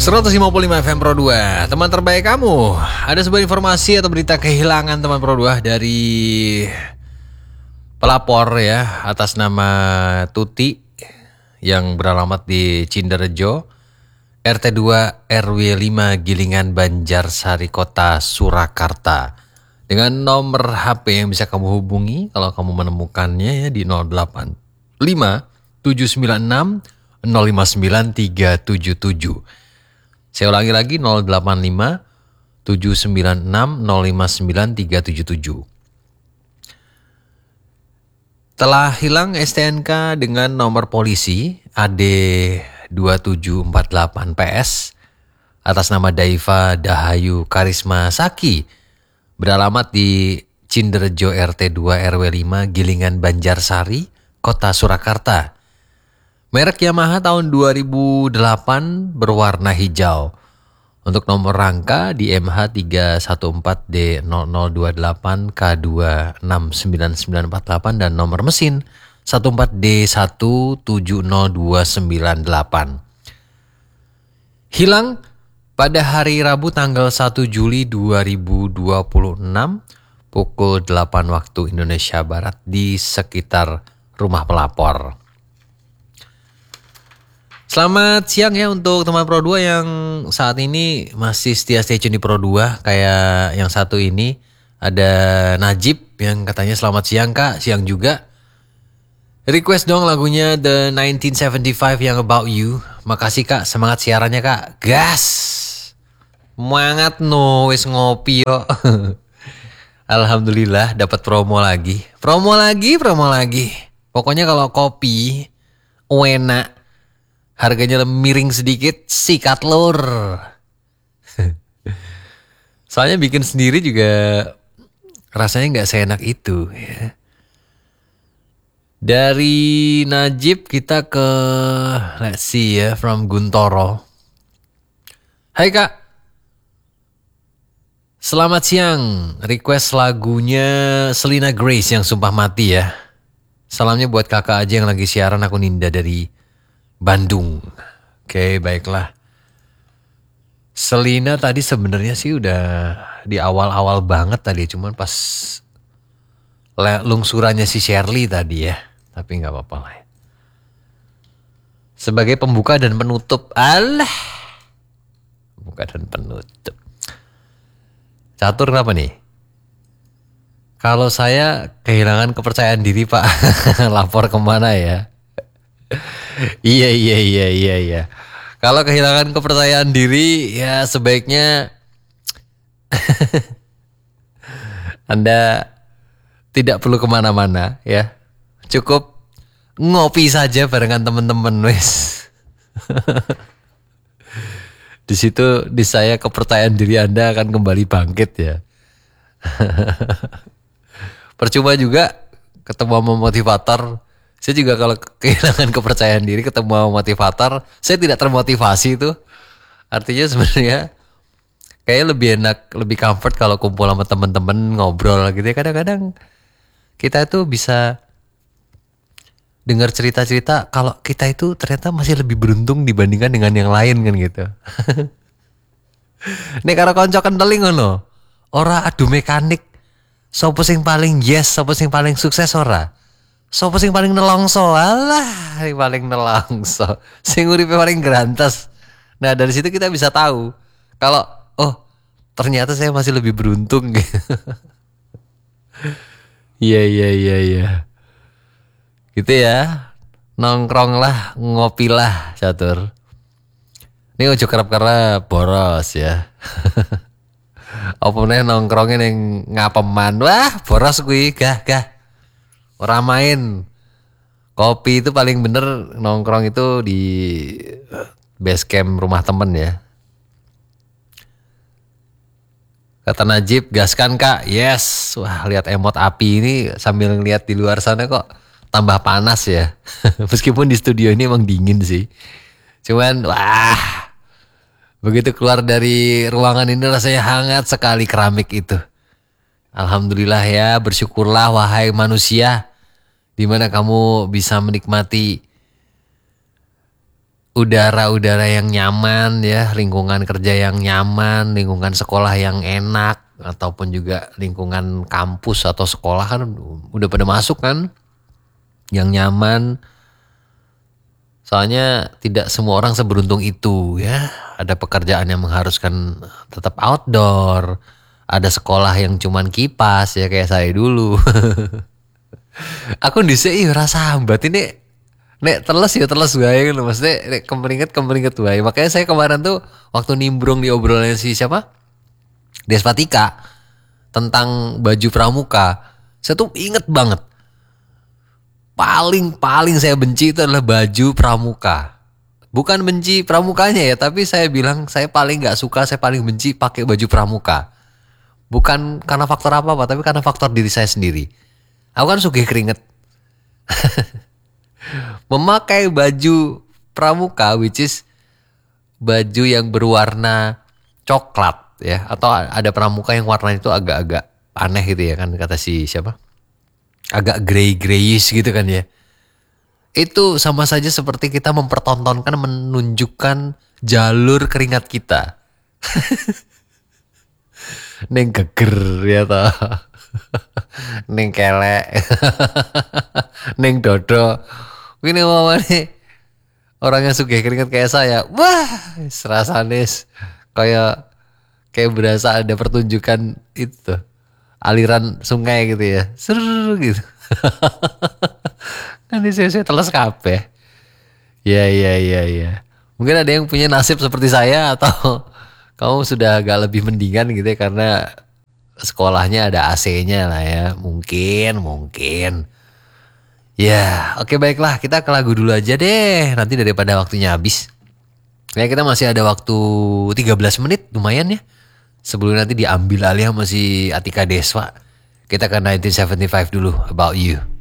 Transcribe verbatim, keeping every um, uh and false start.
seratus lima puluh lima F M Pro dua, teman terbaik kamu. Ada sebuah informasi atau berita kehilangan teman Pro dua dari pelapor ya, atas nama Tuti yang beralamat di Cinderejo, R T dua R W lima Gilingan Banjarsari Kota Surakarta. Dengan nomor H P yang bisa kamu hubungi kalau kamu menemukannya ya di nol delapan lima tujuh sembilan enam nol lima sembilan tiga tujuh tujuh. Saya ulangi lagi nol delapan lima tujuh sembilan enam nol lima sembilan tiga tujuh tujuh. Telah hilang S T N K dengan nomor polisi A D dua tujuh empat delapan P S atas nama Daiva Dahayu Karisma Saki, beralamat di Cinderejo R T dua R W lima Gilingan Banjarsari, Kota Surakarta. Merek Yamaha tahun dua ribu delapan berwarna hijau. Untuk nomor rangka di M H tiga satu empat D nol nol dua delapan K dua enam sembilan sembilan empat delapan dan nomor mesin satu empat D satu tujuh nol dua sembilan delapan. Hilang pada hari Rabu tanggal satu Juli dua ribu dua puluh enam pukul delapan waktu Indonesia Barat di sekitar rumah pelapor. Selamat siang ya untuk teman Pro dua yang saat ini masih setia stay tune di Pro dua. Kayak yang satu ini ada Najib yang katanya selamat siang kak, siang juga. Request dong lagunya The nineteen seventy-five yang About You. Makasih kak, semangat siarannya kak. Gas! Semangat no, wis ngopi yo. Alhamdulillah dapat promo lagi. Promo lagi, promo lagi. Pokoknya kalau kopi enak, harganya miring sedikit, sikat lur. Soalnya bikin sendiri juga rasanya nggak seenak itu ya. Dari Najib kita ke let's see ya, from Guntoro. Hai kak, selamat siang. Request lagunya Selena Grace yang Sumpah Mati ya. Salamnya buat kakak aja yang lagi siaran, aku Ninda dari Bandung. Oke, baiklah. Selina tadi sebenarnya sih udah di awal-awal banget tadi, cuman pas lungsurannya si Shirley tadi ya. Tapi nggak apa-apa lah. Sebagai pembuka dan penutup, alah, pembuka dan penutup. Catur kenapa nih? Kalau saya kehilangan kepercayaan diri pak, lapor kemana ya? Iya iya iya iya iya. Kalau kehilangan kepercayaan diri ya sebaiknya Anda tidak perlu kemana-mana ya. Cukup ngopi saja barengan teman-teman wes. Di situ di saya kepercayaan diri Anda akan kembali bangkit ya. Percuma juga ketemu sama motivator. Saya juga kalau kehilangan kepercayaan diri ketemu sama motivator, saya tidak termotivasi itu. Artinya sebenarnya kayak lebih enak, lebih comfort kalau kumpul sama teman-teman ngobrol gitu ya. Kadang-kadang kita itu bisa dengar cerita-cerita kalau kita itu ternyata masih lebih beruntung dibandingkan dengan yang lain kan gitu. Nek karo kanca kenteling ngono. Ora adu mekanik. Sopo sing paling yes, sopo sing paling sukses ora? Sopo sing paling nelongso? Alah, sing paling nelongso. Sing uripe paling grantes. Nah, dari situ kita bisa tahu kalau oh, ternyata saya masih lebih beruntung gitu. Iya, iya, iya, iya. Gitu ya. Nongkrong lah, ngopi lah, catur. Ini ojo kerap-kerap boros ya. Apa meneh nongkrongin yang ngapeman. Wah, boros kuwi, gah, gah. Orang main. Kopi itu paling bener nongkrong itu di base camp rumah temen ya. Kata Najib, gaskan kak. Yes. Wah, lihat emot api ini sambil ngeliat di luar sana kok tambah panas ya. Meskipun di studio ini emang dingin sih. Cuman wah, begitu keluar dari ruangan ini rasanya hangat sekali keramik itu. Alhamdulillah ya, bersyukurlah wahai manusia, di mana kamu bisa menikmati udara-udara yang nyaman ya, lingkungan kerja yang nyaman, lingkungan sekolah yang enak, ataupun juga lingkungan kampus atau sekolah kan udah pada masuk kan, yang nyaman. Soalnya tidak semua orang seberuntung itu ya. Ada pekerjaan yang mengharuskan tetap outdoor, ada sekolah yang cuman kipas ya kayak saya dulu. Aku dhisik ih rasa hambat ini. Nek teles ya teles wae gitu. Maksudnya nek kemeringet kemeringet wae. Makanya saya kemarin tuh waktu nimbrung di obrolan si siapa? Despatika tentang baju pramuka. Saya tuh inget banget. Paling-paling saya benci itu adalah baju pramuka. Bukan benci pramukanya ya, tapi saya bilang saya paling gak suka, saya paling benci pakai baju pramuka. Bukan karena faktor apa-apa, tapi karena faktor diri saya sendiri. Aku kan suka keringet. Memakai baju pramuka, which is baju yang berwarna coklat ya, atau ada pramuka yang warnanya itu agak-agak aneh gitu ya kan, kata si siapa, agak grey greyish gitu kan ya. Itu sama saja seperti kita mempertontonkan, menunjukkan jalur keringat kita. Neng geger ya toh. Neng kelek. Neng dodo. Ini mama nih orang yang suka keringat kayak saya. Wah, serasanis kayak kayak berasa ada pertunjukan itu aliran sungai gitu ya. Seru gitu. Kan saya saya teles kabeh. Ya ya ya ya. Mungkin ada yang punya nasib seperti saya atau kamu sudah agak lebih mendingan gitu ya karena sekolahnya ada A C-nya lah ya. Mungkin, mungkin. Ya, oke baiklah. Kita ke lagu dulu aja deh. Nanti daripada waktunya habis. Ya kita masih ada waktu tiga belas menit. Lumayan ya. Sebelum nanti diambil alih sama si Atika Deswa. Kita ke nineteen seventy-five dulu. About You.